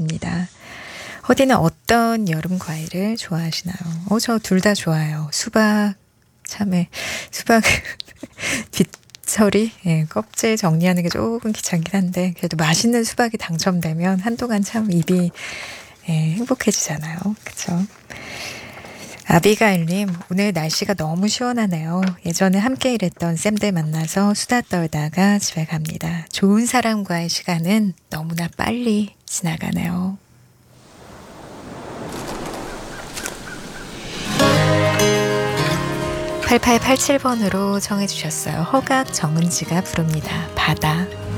하십니다. 허디는 어떤 여름 과일을 좋아하시나요? 저 둘 다 좋아요. 수박, 참외, 수박 뒷처리, 껍질 정리하는 게 조금 귀찮긴 한데 그래도 맛있는 수박이 당첨되면 한동안 참 입이 행복해지잖아요. 그쵸? 아비가일님, 오늘 날씨가 너무 시원하네요. 예전에 함께 일했던 쌤들 만나서 수다 떨다가 집에 갑니다. 좋은 사람과의 시간은 너무나 빨리 지나가네요. 8887번으로 정해주셨어요. 허각 정은지가 부릅니다. 바다.